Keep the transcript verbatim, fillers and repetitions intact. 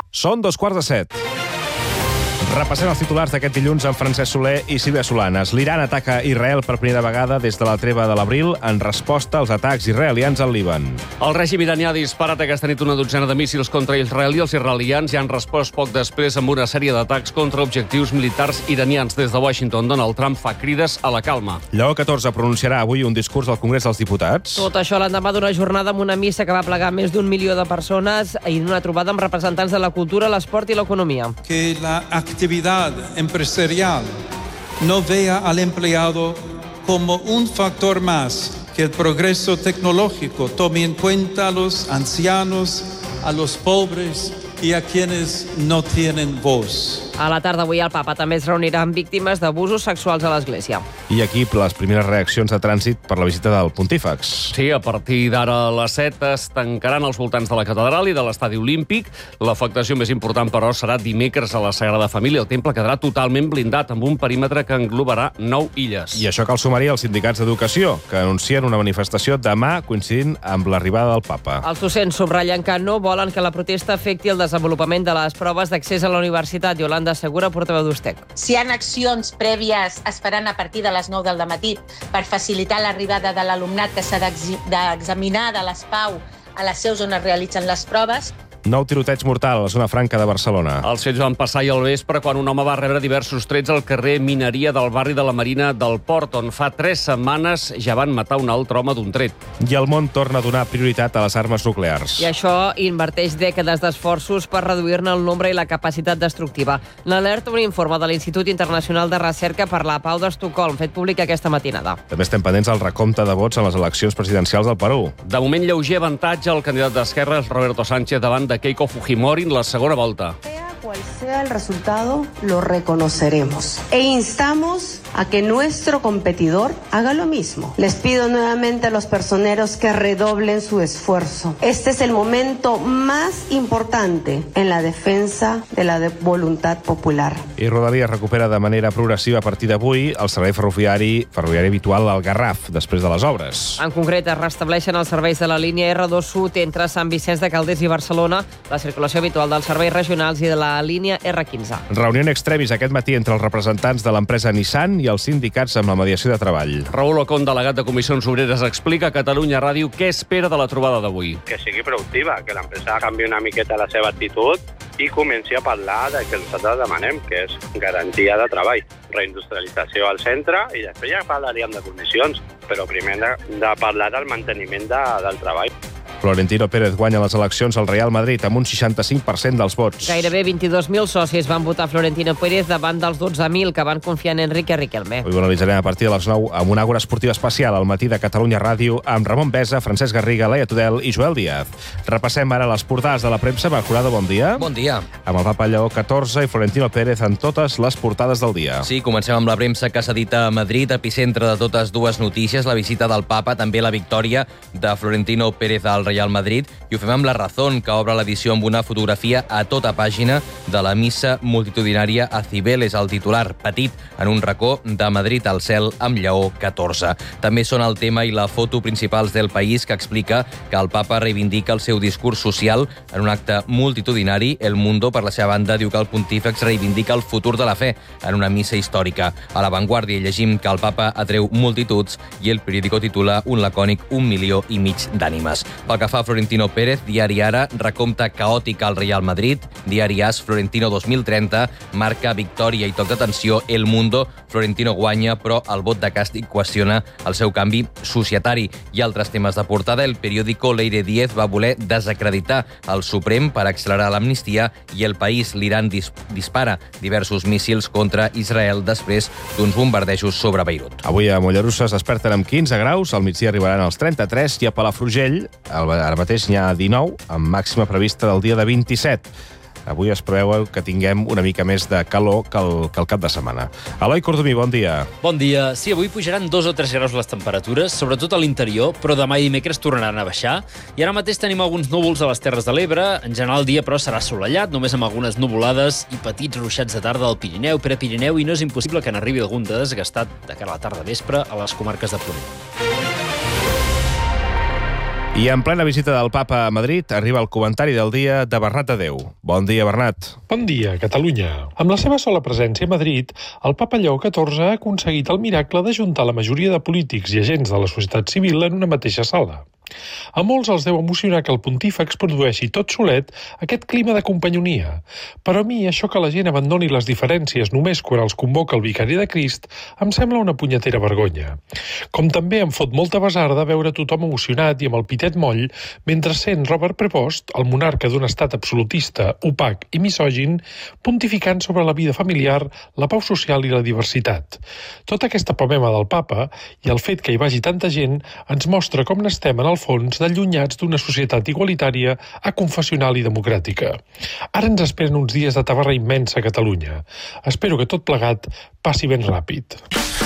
Són dos quarts de set. Repassem els titulars d'aquest dilluns amb Francesc Soler i Sílvia Solanes. L'Iran ataca Israel per primera vegada des de la treva de l'abril en resposta als atacs israelians al Líban. El règim iranià ha disparat aquesta nit una dotzena de míssils contra Israel i els israelians ja han respost poc després amb una sèrie d'atacs contra objectius militars iranians. Des de Washington, Donald Trump fa crides a la calma. Lleó catorze pronunciarà avui un discurs al Congrés dels Diputats. Tot això l'endemà d'una jornada amb una missa que va plegar més d'un milió de persones i una trobada amb representants de la cultura, l'esport i l'economia. Que la actividad empresarial no vea al empleado como un factor más, que el progreso tecnológico tome en cuenta a los ancianos, a los pobres y a quienes no tienen voz. A la tarda avui el papa també es reunirà amb víctimes d'abusos sexuals a l'Església. I aquí les primeres reaccions de trànsit per la visita del Pontífex. Sí, a partir d'ara a les set es tancaran els voltants de la catedral i de l'estadi olímpic. L'afectació més important, però, serà dimecres a la Sagrada Família. El temple quedarà totalment blindat amb un perímetre que englobarà nou illes. I això cal sumar-hi els sindicats d'educació, que anuncien una manifestació demà coincidint amb l'arribada del papa. Els docents subratllen que no volen que la protesta afecti el desenvolupament de les proves d'accés a la universitat. Yolanda Segura, portaveu d'Ustec. Si hi ha accions prèvies esperant a partir de les nou del dematí per facilitar l'arribada de l'alumnat que s'ha d'examinar de les P A U a les seus on es realitzen les proves. Nou tiroteig mortal a la zona franca de Barcelona. Els fets van passar ahir al vespre quan un home va rebre diversos trets al carrer Mineria del barri de la Marina del Port, on fa tres setmanes ja van matar un altre home d'un tret. I el món torna a donar prioritat a les armes nuclears. I això inverteix dècades d'esforços per reduir-ne el nombre i la capacitat destructiva. N'alerta un informe de l'Institut Internacional de Recerca per la Pau d'Estocolm, fet públic aquesta matinada. També estem pendents del recompte de vots en les eleccions presidencials del Perú. De moment, lleuger avantatge al candidat d'Esquerra, Roberto Sánchez, davant de Keiko Fujimori en la segona volta. Sea cual sea el resultado, lo reconoceremos. E instamos a que nuestro competidor haga lo mismo. Les pido nuevamente a los personeros que redoblen su esfuerzo. Este es el momento más importante en la defensa de la de voluntad popular. I Rodalies recupera de manera progressiva a partir d'avui el servei ferroviari, ferroviari habitual al Garraf, després de les obres. En concret, es restableixen els serveis de la línia R dos Sud entre Sant Vicenç de Calders i Barcelona, la circulació habitual dels serveis regionals i de la línia R quinze. Reunió en extremis aquest matí entre els representants de l'empresa Nissan i els sindicats amb la mediació de treball. Raül Ocon, delegat de Comissions Obreres, explica a Catalunya Ràdio què espera de la trobada d'avui. Que sigui productiva, que l'empresa canvi una miqueta la seva actitud i comenci a parlar del que nosaltres demanem, que és garantia de treball, reindustrialització al centre, i després ja parlaríem de condicions, però primer de, de parlar del manteniment de, del treball. Florentino Pérez guanya les eleccions al Real Madrid amb un seixanta-cinc per cent dels vots. Gairebé vint-i-dos mil socis van votar Florentino Pérez davant dels dotze mil que van confiar en Enrique Riquelme. Avui ho analitzarem a partir de les nou amb una àgora esportiva especial al matí de Catalunya Ràdio amb Ramon Besa, Francesc Garriga, Laia Tudel i Joel Díaz. Repassem ara les portades de la premsa. Jurado, bon dia. Bon dia. Amb el papa Lleó catorze i Florentino Pérez en totes les portades del dia. Sí, comencem amb la premsa que s'edita a Madrid, epicentre de totes dues notícies, la visita del papa, també la victòria de Florentino Pérez al Real Madrid, i ho fem amb La Razón, que obre l'edició amb una fotografia a tota pàgina de la missa multitudinària a Cibeles, el titular petit en un racó de Madrid al cel amb Lleó catorze. També són el tema i la foto principals del País, que explica que el papa reivindica el seu discurs social en un acte multitudinari. El Mundo, per la seva banda, diu que el pontífex reivindica el futur de la fe en una missa històrica. A La Vanguardia llegim que el papa atreu multituds i el periòdico titula un lacònic un milió i mig d'ànimes. Pel que fa a Florentino Pérez, Diari Ara, recompte caòtic al Real Madrid. Diari As, Florentino dos mil trenta, marca victòria i toc d'atenció. El Mundo, Florentino guanya, però el vot de càstig qüestiona el seu canvi societari. I altres temes de portada, el periòdico Leire Díez va voler desacreditar el Suprem per accelerar l'amnistia, i El País, l'Iran dis dispara diversos míssils contra Israel després d'uns bombardejos sobre Beirut. Avui a Mollerussa es desperten amb quinze graus, al migdia arribaran als trenta-tres i a Palafrugell ara mateix n'hi ha dinou, amb màxima prevista del dia de vint-i-set. Avui es preveu que tinguem una mica més de calor que el, que el cap de setmana. Eloi Cordomí, bon dia. Bon dia. Sí, avui pujaran dos o tres graus les temperatures, sobretot a l'interior, però demà i dimecres tornaran a baixar. I ara mateix tenim alguns núvols a les Terres de l'Ebre. En general, el dia, però, serà assolellat, només amb algunes nuvolades i petits ruixats de tarda al Pirineu, Prepirineu, i no és impossible que n'arribi algun de desgastat de cara a la tarda vespre a les comarques de Ponent. I en plena visita del papa a Madrid arriba el comentari del dia de Bernat Tadeu. Bon dia, Bernat. Bon dia, Catalunya. Amb la seva sola presència a Madrid, el papa Lleó catorze ha aconseguit el miracle d'ajuntar la majoria de polítics i agents de la societat civil en una mateixa sala. A molts els deu emocionar que el pontífex produeixi tot solet aquest clima de companyonia, però a mi això que la gent abandoni les diferències només quan els convoca el vicari de Crist em sembla una punyetera vergonya. Com també em fot molta besarda veure tothom emocionat i amb el pitet moll mentre sent Robert Prevost, el monarca d'un estat absolutista, opac i misògin, pontificant sobre la vida familiar, la pau social i la diversitat. Tota aquesta pomema del papa i el fet que hi vagi tanta gent ens mostra com n'estem en el fons d'allunyats d'una societat igualitària, aconfessional i democràtica. Ara ens esperen uns dies de tabarra immensa a Catalunya. Espero que tot plegat passi ben ràpid.